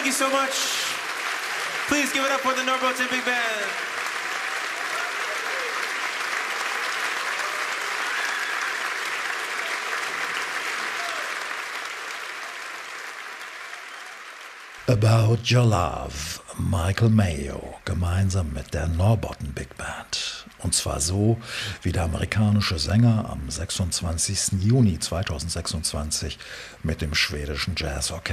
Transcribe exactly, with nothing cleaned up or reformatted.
Thank you so much. Please give it up for the Norrbotten Big Band. About Your Love, Michael Mayo, gemeinsam mit der Norrbotten Big Band. Und zwar so, wie der amerikanische Sänger am sechsundzwanzigsten Juni zweitausendsechsundzwanzig mit dem schwedischen Jazzorchester